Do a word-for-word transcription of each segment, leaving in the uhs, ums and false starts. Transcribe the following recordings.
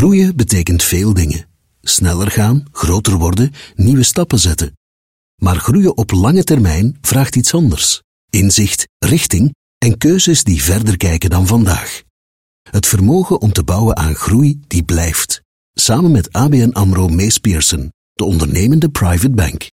Groeien betekent veel dingen. Sneller gaan, groter worden, nieuwe stappen zetten. Maar groeien op lange termijn vraagt iets anders. Inzicht, richting en keuzes die verder kijken dan vandaag. Het vermogen om te bouwen aan groei die blijft. Samen met A B N AMRO Mees Pierson, de ondernemende private bank.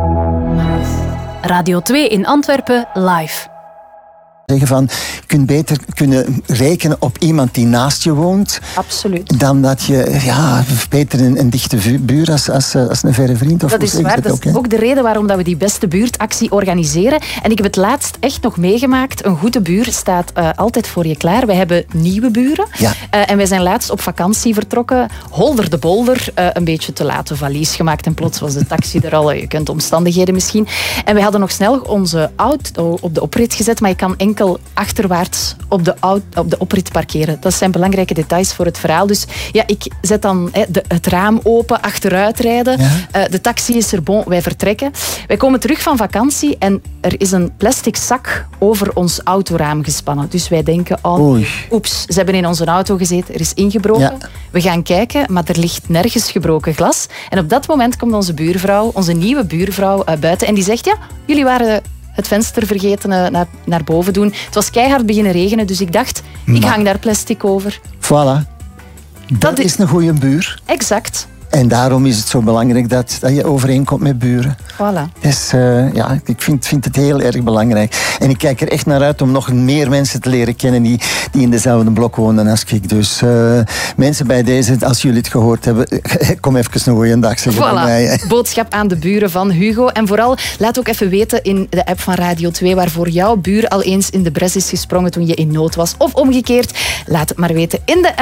Radio twee in Antwerpen live. Zeggen van, je kunt beter kunnen rekenen op iemand die naast je woont. Absoluut. Dan dat je, ja, beter een, een dichte buur als, als, als een verre vriend. Of dat is waar. Dat, dat is ook de reden waarom dat we die beste buurtactie organiseren. En ik heb het laatst echt nog meegemaakt. Een goede buur staat uh, altijd voor je klaar. Wij hebben nieuwe buren. Ja. Uh, en wij zijn laatst op vakantie vertrokken. Holder de bolder. Uh, een beetje te laat een valies gemaakt. En plots was de taxi er al. Je kent de omstandigheden misschien. En wij hadden nog snel onze auto op de oprit gezet. Maar je kan enkel enkel achterwaarts op de, auto, op de oprit parkeren. Dat zijn belangrijke details voor het verhaal. Dus ja, ik zet dan he, de, het raam open, achteruit rijden. Ja. Uh, de taxi is er, bon, wij vertrekken. Wij komen terug van vakantie en er is een plastic zak over ons autoraam gespannen. Dus wij denken, oh, oeps, ze hebben in onze auto gezeten, er is ingebroken. Ja. We gaan kijken, maar er ligt nergens gebroken glas. En op dat moment komt onze buurvrouw, onze nieuwe buurvrouw, uh, buiten en die zegt, ja, jullie waren het venster vergeten uh, naar, naar boven doen. Het was keihard beginnen regenen, dus ik dacht, ik maar. hang daar plastic over. Voilà. Dat, dat is een goede buur. Exact. En daarom is het zo belangrijk dat, dat je overeenkomt met buren. Voilà. Dus uh, ja, ik vind, vind het heel erg belangrijk. En ik kijk er echt naar uit om nog meer mensen te leren kennen die, die in dezelfde blok wonen als ik. Dus uh, mensen bij deze, als jullie het gehoord hebben, kom even een goeie dag zeggen voilà. bij mij. Boodschap aan de buren van Hugo. En vooral, laat ook even weten in de app van Radio twee waarvoor jouw buur al eens in de bres is gesprongen toen je in nood was. Of omgekeerd, laat het maar weten in de app